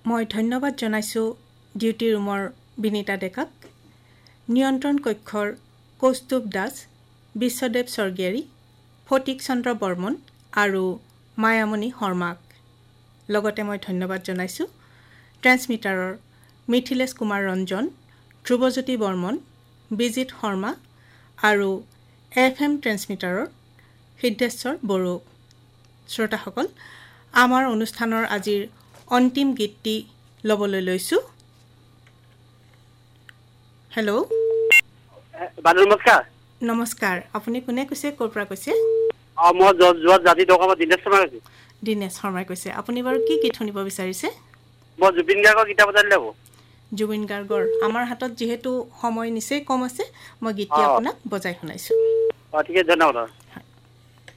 মই ধন্যবাদ জনাইছোঁ ডিউটি ৰুমৰ বিনীতা ডেকাক, নিয়ন্ত্ৰণ কক্ষৰ কৌস্তুভ দাস, বিশ্বদেৱ স্বৰ্গীয়াৰী, ফটিক চন্দ্ৰ বৰ্মন আৰু মায়ামণি শৰ্মাক। লগতে মই ধন্যবাদ জনাইছোঁ ট্ৰেন্সমিটাৰৰ মিথিলেশ কুমাৰ ৰঞ্জন, ধ্ৰুৱজ্যোতি বৰ্মন, বিজিত শৰ্মা আৰু FM ট্ৰেন্সমিটাৰৰ সিদ্ধেশ্বৰ বড়োক। শ্ৰোতাসকল, আমাৰ অনুষ্ঠানৰ আজিৰ অন্তিম গীতটি ল'বলৈ লৈছোঁ। হেল্ল', নমস্কাৰ। নমস্কাৰ, আপুনি কোনে কৈছে, ক'ৰ পৰা কৈছে? মই যোৱা জাতি দোকানত দিনেশ শৰ্মা কৈছোঁ। দিনেশ শৰ্মাই কৈছে। আপুনি বাৰু কি গীত শুনিব বিচাৰিছে? মই জুবিন গাৰ্গৰ গীত বজাই দিলে হ'ব। জুবিন গাৰ্গৰ। আমাৰ হাতত যিহেতু সময় নিচেই কম আছে, মই গীতটি আপোনাক বজাই শুনাইছোঁ। ঠিক আছে, ধন্যবাদ।